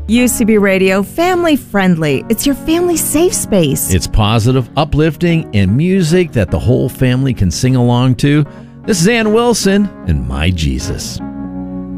UCB Radio, family friendly. It's your family safe space. It's positive, uplifting, and music that the whole family can sing along to. This is Ann Wilson and My Jesus.